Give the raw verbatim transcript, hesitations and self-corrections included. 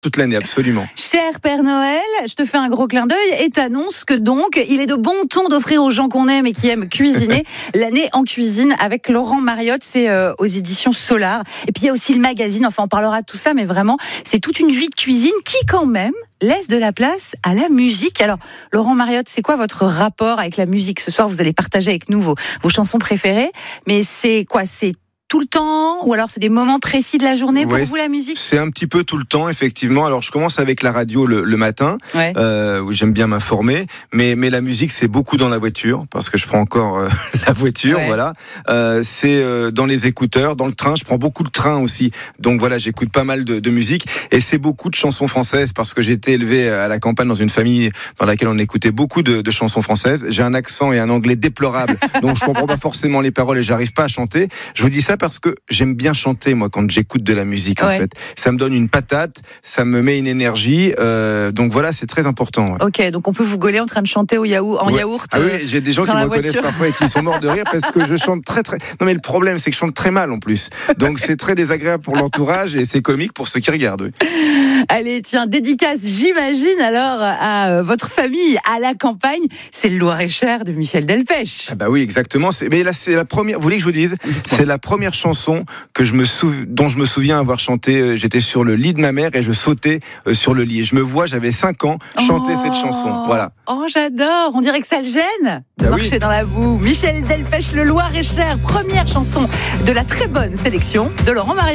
Toute l'année, absolument. Cher Père Noël, je te fais un gros clin d'œil et t'annonce que donc, il est de bon ton d'offrir aux gens qu'on aime et qui aiment cuisiner l'année en cuisine avec Laurent Mariotte. C'est euh, aux éditions Solar. Et puis il y a aussi le magazine, enfin on parlera de tout ça, mais vraiment, c'est toute une vie de cuisine qui quand même laisse de la place à la musique. Alors, Laurent Mariotte, c'est quoi votre rapport avec la musique ? Ce soir, vous allez partager avec nous vos, vos chansons préférées, mais c'est quoi ? C'est tout le temps, ou alors c'est des moments précis de la journée pour ouais, vous la musique ? C'est un petit peu tout le temps, effectivement. Alors je commence avec la radio le, le matin, ouais. euh, où j'aime bien m'informer, mais mais la musique c'est beaucoup dans la voiture parce que je prends encore euh, la voiture, ouais. voilà. Euh, c'est euh, dans les écouteurs, dans le train, je prends beaucoup de train aussi. Donc voilà, j'écoute pas mal de, de musique et c'est beaucoup de chansons françaises parce que j'ai été élevé à la campagne dans une famille dans laquelle on écoutait beaucoup de, de chansons françaises. J'ai un accent et un anglais déplorable, donc je comprends pas forcément les paroles et j'arrive pas à chanter. Je vous dis ça parce que j'aime bien chanter, moi, quand j'écoute de la musique, en ouais. fait. Ça me donne une patate, ça me met une énergie, euh, donc voilà, c'est très important. Ouais. Ok, donc on peut vous gauler en train de chanter au yaourt, en ouais. yaourt. Ah oui, j'ai des gens qui me reconnaissent parfois et qui sont morts de rire parce que je chante très très... Non mais le problème, c'est que je chante très mal en plus. Donc c'est très désagréable pour l'entourage et c'est comique pour ceux qui regardent. Oui. Allez, tiens, dédicace, j'imagine, alors, à votre famille, à la campagne. C'est le Loir-et-Cher de Michel Delpech. Ah bah oui, exactement. C'est... Mais là, c'est la première... Vous voulez que je vous dise ? C'est la première chanson que je me sou... dont je me souviens avoir chanté. J'étais sur le lit de ma mère et je sautais sur le lit. Et je me vois, j'avais cinq ans, chanter oh, cette chanson. Voilà. Oh, j'adore. On dirait que ça le gêne de bah marcher oui. dans la boue. Michel Delpech, le Loir-et-Cher, première chanson de la très bonne sélection de Laurent Mariotte.